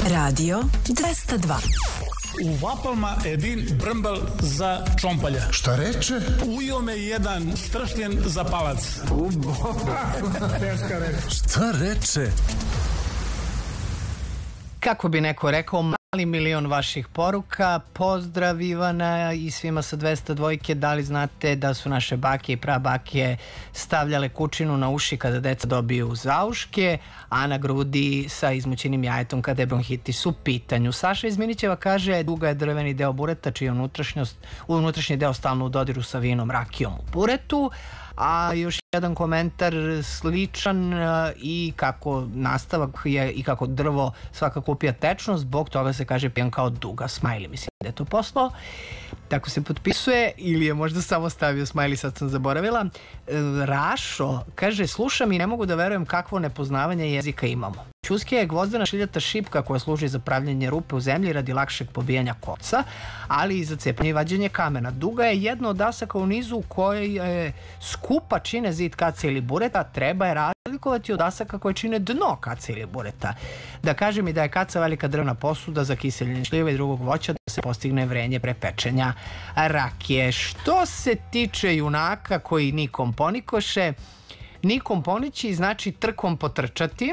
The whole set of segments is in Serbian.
Radio 202. U Vapalma Edin Brmbel za čompalja. Šta reče? Ujeo me jedan stršljen za palac. Teška reč. Šta reče? Kako bi neko rekao, mali milion vaših poruka. Pozdrav Ivana i svima sa 202. Da li znate da su naše bake i prabake stavljale kučinu na uši kada deca dobiju zauške, a na grudi sa izmućenim jajetom kada je bronhitis u pitanju? Saša iz Minićeva kaže: duga je drveni deo bureta čiji je unutrašnji deo stalno u dodiru sa vinom, rakijom u buretu. A još jedan komentar sličan i kako nastavak je i kako drvo svakako upija tečnost, zbog toga se kaže pijan kao duga. Smajli, mislim da je to poslao. Tako se potpisuje, ili je možda samo stavio smajli, sad sam zaboravila. Rašo kaže: slušam i ne mogu da verujem kakvo nepoznavanje jezika imamo. Ćuskija je gvozdena šiljata šipka koja služi za pravljenje rupe u zemlji radi lakšeg pobijanja koca, ali i za cepanje i vađenje kamena. Duga je jedno od dasaka u nizu u kojoj je skupa čine zid kace ili bureta. Treba je razlikovati od dasaka koje čine dno kace ili bureta. Da kažem i da je kaca velika drvna posuda za kiseljenje šljiva i drugog voća da se postigne vrenje pre pečenja rakije. Što se tiče junaka koji nikom ponikoše, nikom ponići znači trkom potrčati.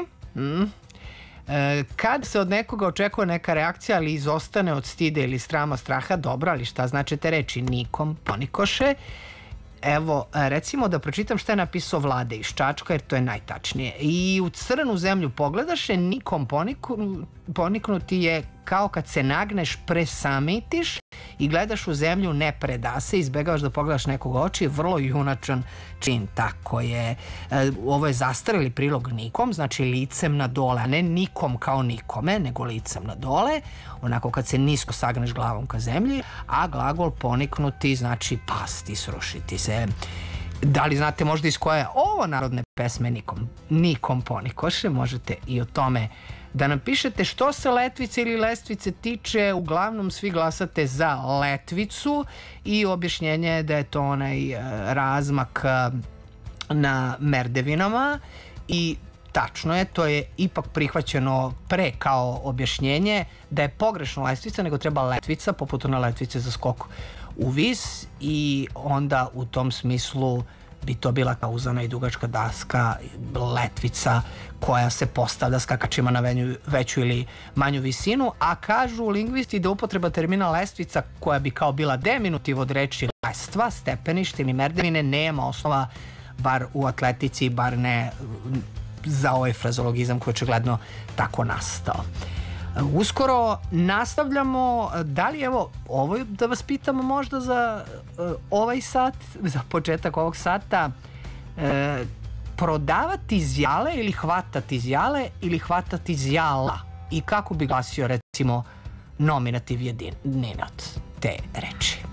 Kad se od nekoga očekuje neka reakcija, ali izostane od stida ili srama, straha, dobro, ali šta znači te reči nikom ponikoše? Evo, recimo da pročitam šta je napisao Vlade iz Čačka, jer to je najtačnije. I u crnu zemlju pogledaše, nikom poniknuti je kao kad se nagneš, presamitiš i gledaš u zemlju, ne predase, izbegavaš da pogledaš nekog oči, vrlo junačan čin. Tako je. Ovo je zastareli prilog nikom, znači licem na dole, a ne nikom kao nikome, nego licem na dole, onako kad se nisko sagneš glavom ka zemlji, a glagol poniknuti znači pasti, srušiti se. Da li znate možda iz koje je ovo narodne pesme nikom ponikoše? Možete i o tome da nam pišete. Što se letvice ili lestvice tiče, uglavnom svi glasate za letvicu i objašnjenje je da je to onaj razmak na merdevinama i tačno je, to je ipak prihvaćeno pre kao objašnjenje da je pogrešno lestvica, nego treba letvica, poput ona letvice za skok u vis, i onda u tom smislu bi to bila kauzana i dugačka daska, letvica koja se postavlja skakačima na veću ili manju visinu, a kažu lingvisti da upotreba termina lestvica koja bi kao bila deminutiv od reči lestva, stepenište ili merdevine nema osnova, bar u atletici, bar ne za ovaj frazologizam koji je očigledno tako nastao. Uskoro nastavljamo. Da li, evo, ovo da vas pitamo možda za ovaj sat, za početak ovog sata, prodavati zjale ili hvatati zjale ili hvatati zjala, i kako bi glasio recimo nominativ jedinac te reči?